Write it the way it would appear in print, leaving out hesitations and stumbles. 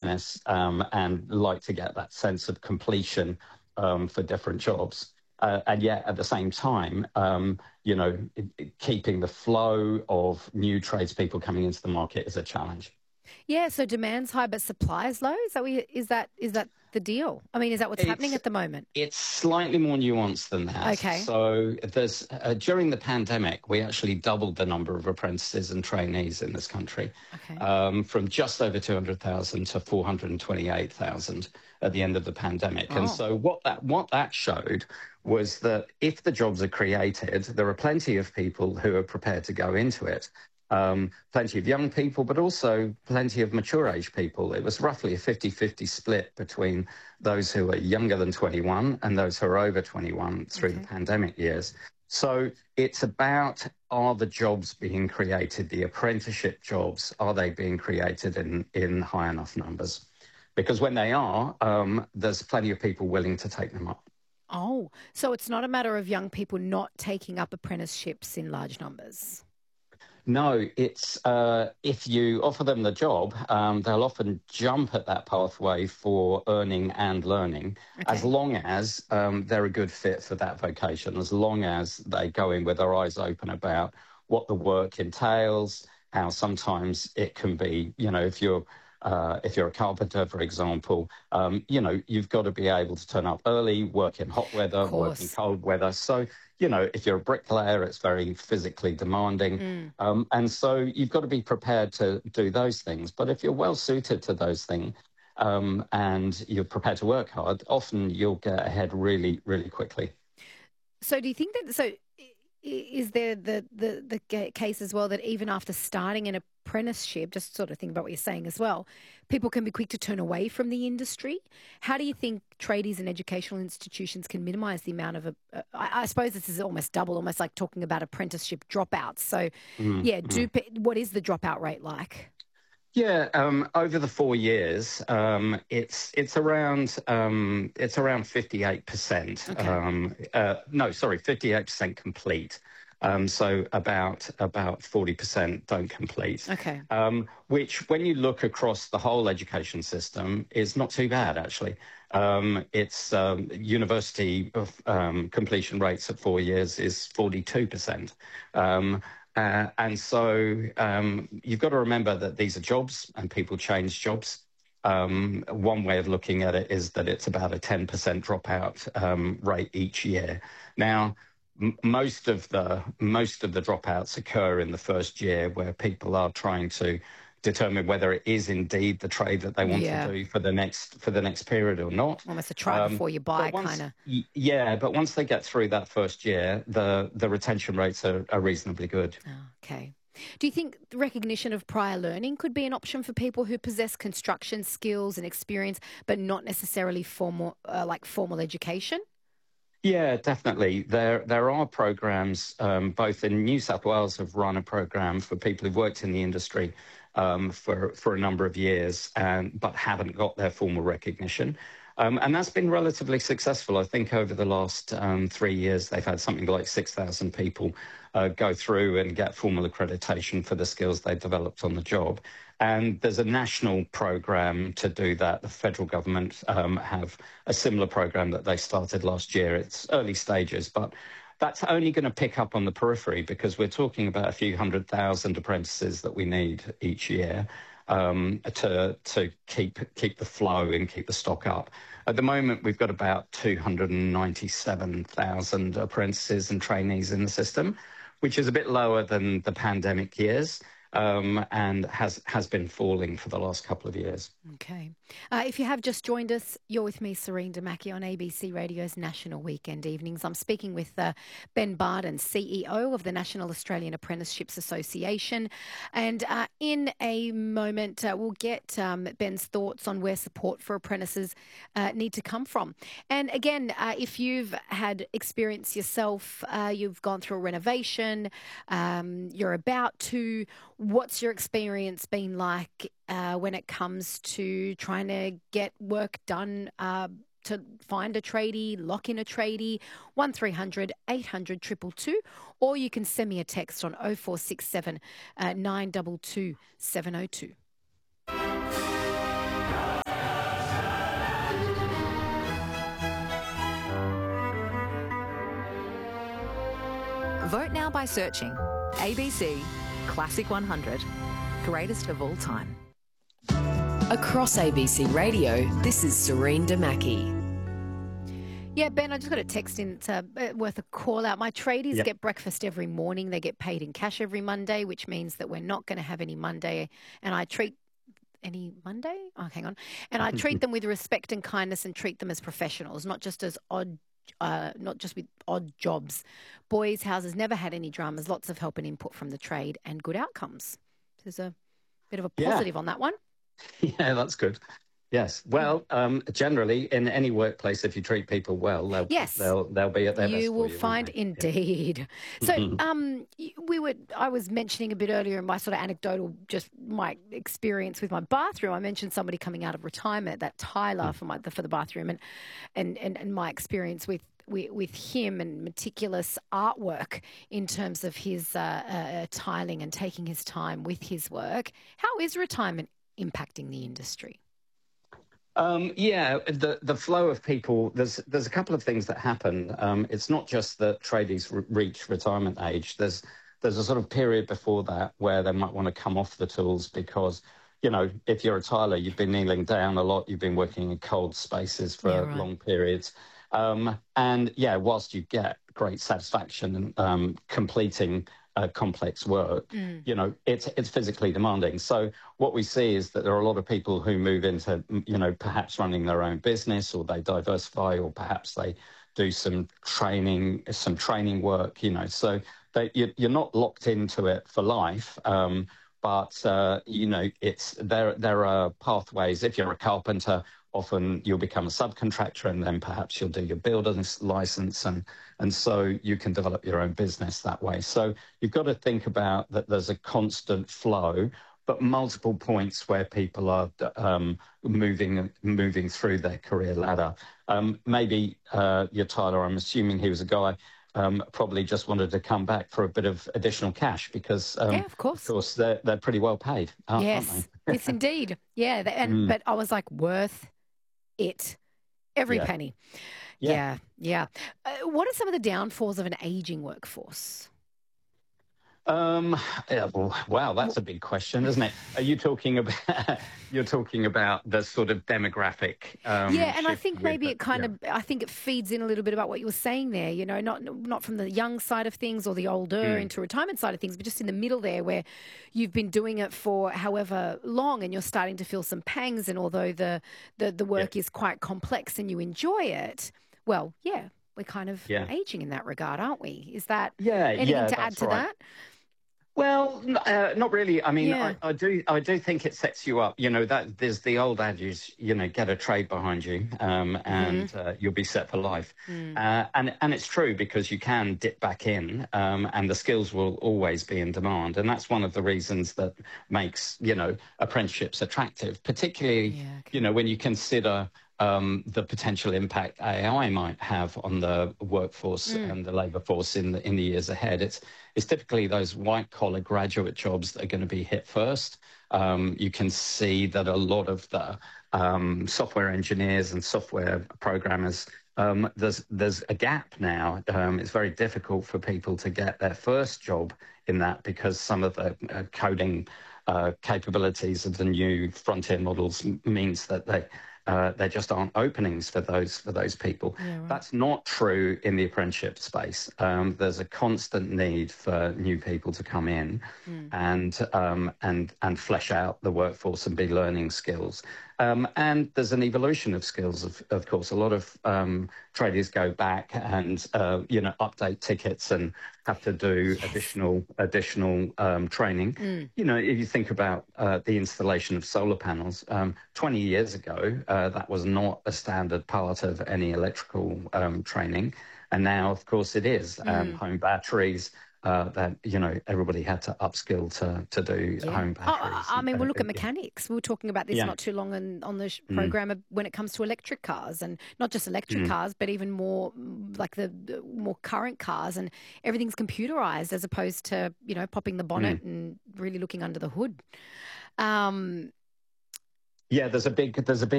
business and like to get that sense of completion for different jobs. And yet, at the same time, keeping the flow of new tradespeople coming into the market is a challenge. Yeah, so demand's high but supply's low. Is that the deal? I mean, is that what's happening at the moment? It's slightly more nuanced than that. Okay. So there's during the pandemic, we actually doubled the number of apprentices and trainees in this country, Okay. from just over 200,000 to 428,000 at the end of the pandemic. And Oh. so what that showed was that if the jobs are created, there are plenty of people who are prepared to go into it. Plenty of young people, but also plenty of mature age people. It was roughly a 50-50 split between those who are younger than 21 and those who are over 21 through the pandemic years. So it's about, are the jobs being created, the apprenticeship jobs, are they being created in high enough numbers? Because when they are, there's plenty of people willing to take them up. Oh, so it's not a matter of young people not taking up apprenticeships in large numbers. No, it's if you offer them the job, they'll often jump at that pathway for earning and learning, as long as they're a good fit for that vocation, as long as they go in with their eyes open about what the work entails, how sometimes it can be, if you're a carpenter, for example, you've got to be able to turn up early, work in hot weather, work in cold weather. So, if you're a bricklayer, it's very physically demanding. And so you've got to be prepared to do those things. But if you're well suited to those things and you're prepared to work hard, often you'll get ahead really, really quickly. So do you think is there the case as well that even after starting an apprenticeship, just sort of think about what you're saying as well, people can be quick to turn away from the industry? How do you think tradies and educational institutions can minimise the amount of, I suppose this is almost double, almost like talking about apprenticeship dropouts. So what is the dropout rate like? Yeah, over the 4 years, it's around 58%. Okay. No, sorry, 58% complete. So about 40% don't complete. Okay. Which, when you look across the whole education system, is not too bad actually. It's university completion rates at 4 years is 42%. And so you've got to remember that these are jobs and people change jobs. One way of looking at it is that it's about a 10% dropout rate each year. Now, most of the dropouts occur in the first year, where people are trying to determine whether it is indeed the trade that they want to do for the next period or not. Almost a try before you buy kind of. Yeah, but once they get through that first year, the retention rates are reasonably good. Okay. Do you think the recognition of prior learning could be an option for people who possess construction skills and experience, but not necessarily formal education? Yeah, definitely. There are programs, both in New South Wales have run a program for people who've worked in the industry for a number of years, but haven't got their formal recognition. And that's been relatively successful. I think over the last 3 years, they've had something like 6,000 people go through and get formal accreditation for the skills they've developed on the job. And there's a national program to do that. The federal government have a similar program that they started last year. It's early stages, but that's only going to pick up on the periphery, because we're talking about a few 100,000 apprentices that we need each year to keep the flow and keep the stock up. At the moment, we've got about 297,000 apprentices and trainees in the system, which is a bit lower than the pandemic years. And has been falling for the last couple of years. Okay. If you have just joined us, you're with me, Serene Damaki, on ABC Radio's National Weekend Evenings. I'm speaking with Ben Barden, CEO of the National Australian Apprenticeships Association. And in a moment, we'll get Ben's thoughts on where support for apprentices need to come from. And again, if you've had experience yourself, you've gone through a renovation, you're about to, what's your experience been like when it comes to trying to get work done, to find a tradie, lock in a tradie? 1300 800 222, or you can send me a text on 0467 922 702. Vote now by searching ABC Classic 100, greatest of all time. Across ABC Radio, this is Serene Damaki. Yeah, Ben, I just got a text in. It's worth a call out. My tradies get breakfast every morning. They get paid in cash every Monday, which means that we're not going to have any Monday. And I treat any Monday? Oh, hang on. And I treat them with respect and kindness and treat them as professionals, not just with odd jobs. Boys' houses never had any dramas, lots of help and input from the trade and good outcomes. There's a bit of a positive on that one. Yeah, that's good. Yes. Well, generally, in any workplace, if you treat people well, they'll be at their best. You will find, indeed. So, I was mentioning a bit earlier in my sort of anecdotal, just my experience with my bathroom. I mentioned somebody coming out of retirement, that Tyler for the bathroom, and my experience with him and meticulous artwork in terms of his tiling and taking his time with his work. How is retirement impacting the industry? The flow of people, there's a couple of things that happen. It's not just that tradies reach retirement age. There's a sort of period before that where they might want to come off the tools because, if you're a tiler, you've been kneeling down a lot, you've been working in cold spaces for long periods. Whilst you get great satisfaction completing complex work, it's physically demanding. So what we see is that there are a lot of people who move into, perhaps running their own business, or they diversify, or perhaps they do some training work, so you're not locked into it for life. But there are pathways. If you're a carpenter, often you'll become a subcontractor, and then perhaps you'll do your builder's license, and so you can develop your own business that way. So you've got to think about that there's a constant flow, but multiple points where people are moving through their career ladder. Maybe your Tyler, I'm assuming he was a guy, probably just wanted to come back for a bit of additional cash because, of course, they're pretty well paid, aren't they? Yes, indeed. Yeah, but I was like, worth it, every penny. Yeah. What are some of the downfalls of an aging workforce? Wow, that's a big question, isn't it? Are you talking about the sort of demographic? And I think maybe I think it feeds in a little bit about what you were saying there. Not from the young side of things or the older into retirement side of things, but just in the middle there, where you've been doing it for however long, and you're starting to feel some pangs. And although the work is quite complex and you enjoy it, well, we're kind of aging in that regard, aren't we? Is that anything to add to that? Well, not really. I mean, I do think it sets you up. That there's the old adage, get a trade behind you, and you'll be set for life. And it's true, because you can dip back in, and the skills will always be in demand. And that's one of the reasons that makes, apprenticeships attractive, particularly, when you consider the potential impact AI might have on the workforce and the labour force in the years ahead. It's typically those white-collar graduate jobs that are going to be hit first. You can see that a lot of the software engineers and software programmers, there's a gap now. It's very difficult for people to get their first job in that, because some of the coding capabilities of the new front-end models means that there just aren't openings for those people. That's not true in the apprenticeship space. There's a constant need for new people to come in and flesh out the workforce and be learning skills. And there's an evolution of skills, of course. A lot of tradies go back and update tickets and have to do additional training. If you think about the installation of solar panels, 20 years ago, that was not a standard part of any electrical training, and now, of course, it is. Home batteries. That everybody had to upskill to do home batteries. I mean, we'll look at mechanics. We were talking about this not too long on the program when it comes to electric cars, and not just electric cars, but even more like the more current cars, and everything's computerized as opposed to popping the bonnet and really looking under the hood. There's a big